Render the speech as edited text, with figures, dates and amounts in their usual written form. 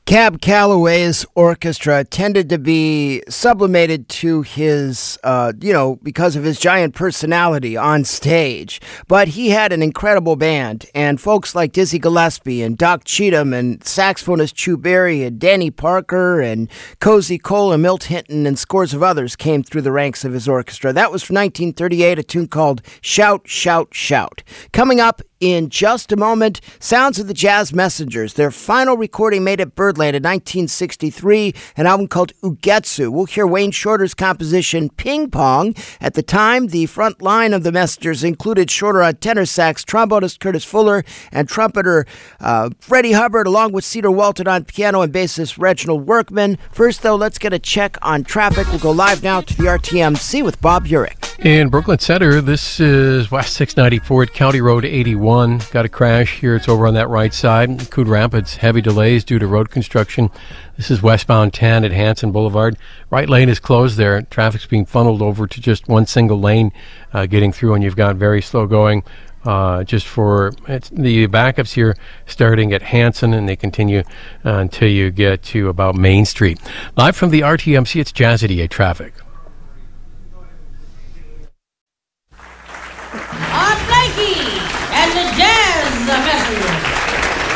Cab Calloway's orchestra tended to be sublimated to his, because of his giant personality on stage. But he had an incredible band, and folks like Dizzy Gillespie and Doc Cheatham and saxophonist Chu Berry and Danny Parker and Cozy Cole and Milt Hinton and scores of others came through the ranks of his orchestra. That was from 1938, a tune called Shout, Shout, Shout. Coming up in just a moment, sounds of the Jazz Messengers. Their final recording made at Birdland in 1963, an album called Ugetsu. We'll hear Wayne Shorter's composition Ping Pong. At the time, the front line of the Messengers included Shorter on tenor sax, trombonist Curtis Fuller, and trumpeter Freddie Hubbard, along with Cedar Walton on piano and bassist Reginald Workman. First, though, let's get a check on traffic. We'll go live now to the RTMC with Bob Urich. In Brooklyn Center, this is West 694 at County Road 81. Got a crash here. It's over on that right side. Coon Rapids, heavy delays due to road construction. This is westbound 10 at Hanson Boulevard. Right lane is closed there. Traffic's being funneled over to just one single lane getting through, and you've got very slow going. Just for the backups here starting at Hanson, and they continue until you get to about Main Street. Live from the RTMC, it's Jazz 88 Traffic. And the Jazz Messengers.